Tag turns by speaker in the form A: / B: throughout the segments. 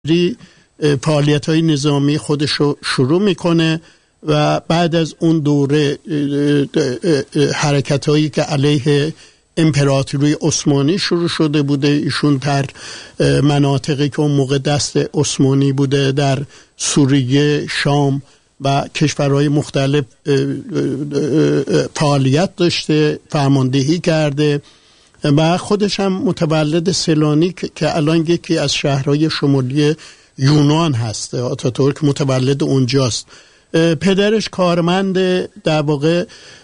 A: فعالیت‌های نظامی خودش رو شروع میکنه و بعد از اون دوره حرکت‌هایی که علیه امپراتوری عثمانی شروع شده بوده، ایشون در مناطقی که اون موقع دست عثمانی بوده در سوریه، شام و کشورهای مختلف فعالیت داشته، فرماندهی کرده و خودش هم متولد سلانیک که الان یکی از شهرهای شمالی یونان هست. آتاتورک متولد اونجاست. پدرش کارمند در واقع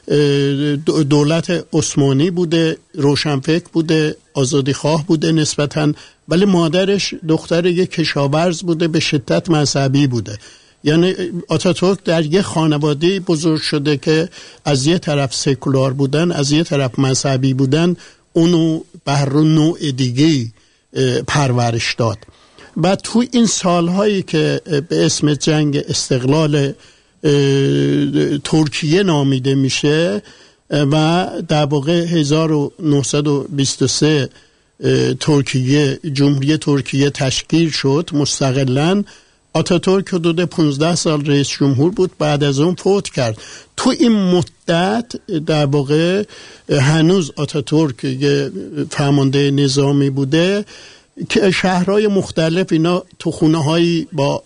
A: دولت عثمانی بوده، روشنفکر بوده، آزادیخواه بوده نسبتاً، ولی مادرش دختر یک کشاورز بوده، به شدت مذهبی بوده. یعنی آتاتورک در یک خانواده بزرگ شده که از یه طرف سکولار بودن، از یه طرف مذهبی بودن، اونو بر نوع دیگه پرورش داد. و تو این سالهایی که به اسم جنگ استقلال ترکیه نامیده میشه و در واقع 1923 ترکیه، جمهوری ترکیه تشکیل شد مستقلاً، آتاتورک حدود 15 سال رئیس جمهور بود، بعد از اون فوت کرد. تو این مدت در واقع هنوز آتاتورک یه فرمانده نظامی بوده که شهرهای مختلف اینا تو خونه‌هایی با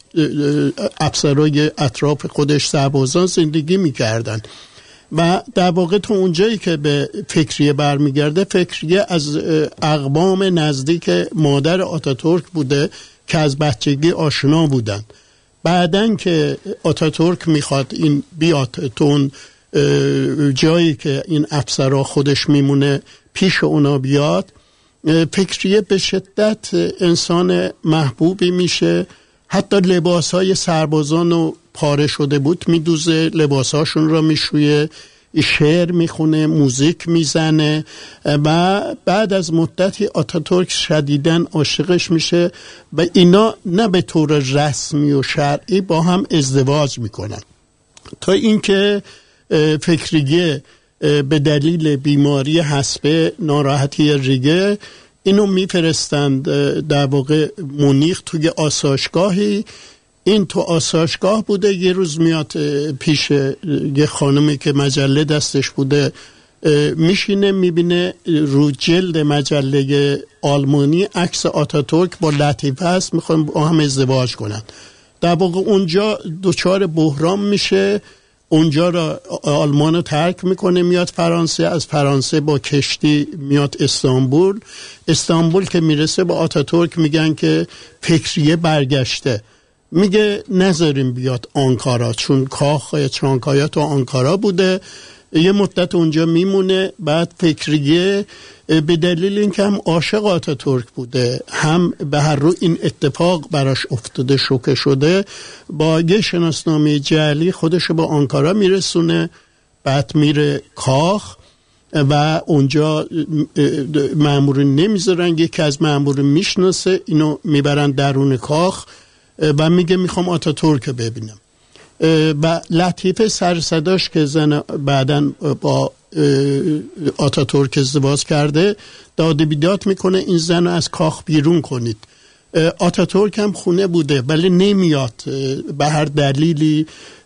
A: افسرهای اطراف خودش سربازان زندگی می‌کردن و در واقع تو اونجایی که به فکریه برمیگرده، فکریه از اقوام نزدیک مادر آتاتورک بوده که از بچگی آشنا بودن. بعدن که آتاتورک میخواد این بیاد تو اون جایی که این افسرها خودش میمونه پیش اونا بیاد، فکریه به شدت انسان محبوبی میشه. حتی لباسهای سربازان رو پاره شده بود میدوزه، لباسهاشون رو میشویه، شعر میخونه، موزیک میزنه و بعد از مدتی آتاتورک شدیداً عاشقش میشه و اینا نه به طور رسمی و شرعی با هم ازدواج میکنن، تا اینکه فکریه به دلیل بیماری حصبه، ناراحتی ریگه، اینو میفرستند در واقع مونیخ توی آسایشگاهی. این تو آسایشگاه بوده، یه روز میاد پیش یه خانمی که مجله دستش بوده، میشینه، میبینه رو جلد مجله آلمانی عکس آتاتورک با لطیفه هست، میخوان با هم ازدواج کنن. در واقع اونجا دچار بحران میشه، اونجا را آلمان رو ترک میکنه، میاد فرانسه، از فرانسه با کشتی میاد استانبول که میرسه با آتاتورک میگن که فکریه برگشته، میگه نذاریم بیاد آنکارا، چون کاخ چانکایا تو آنکارا بوده. یه مدت اونجا میمونه. بعد فکریه به دلیل اینکه هم عاشق آتاتورک بوده، هم به هر رو این اتفاق براش افتاده، شوکه شده، با یه شناسنامه جعلی خودشو با آنکارا میرسونه. بعد میره کاخ و اونجا مامورین نمیذارن، یکی از مامورین میشناسه، اینو میبرن درون کاخ و میگه میخوام آتاتورک ببینم. و لطیفه سرصداش که زن بعدن با آتاتورک ازدواج کرده، داد بیداد میکنه این زن رو از کاخ بیرون کنید. آتاتورک هم خونه بوده ولی نمیاد به هر دلیلی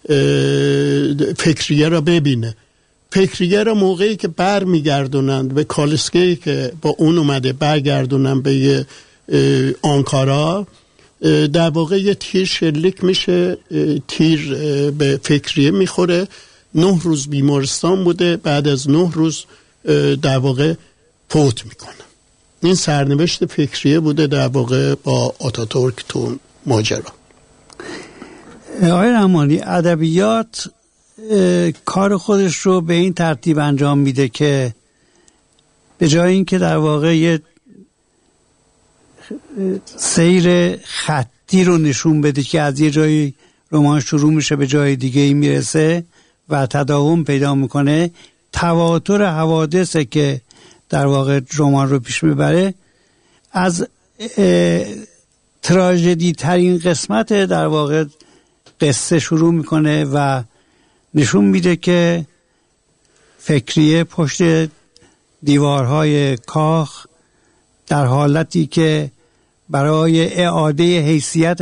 A: فکریه را ببینه. فکریه را موقعی که بر میگردونند به کالسکه‌ای که با اون اومده برگردونن به آنکارا، در واقع یه تیر شلیک میشه، تیر به فکریه میخوره. 9 روز بیمارستان بوده، بعد از 9 روز در واقع فوت میکنه. این سرنوشت فکریه بوده در واقع با آتاتورک تو ماجرا.
B: آقای رحمانی، ادبیات کار خودش رو به این ترتیب انجام میده که به جای اینکه در واقع یه سیر خطی رو نشون بده که از یه جایی رمان شروع میشه به جای دیگه ای میرسه و تداوم پیدا میکنه، تواتر حوادثه که در واقع رمان رو پیش میبره. از تراژدی ترین قسمت در واقع قصه شروع میکنه و نشون میده که فکریه پشت دیوارهای کاخ در حالتی که برای اعاده حیثیت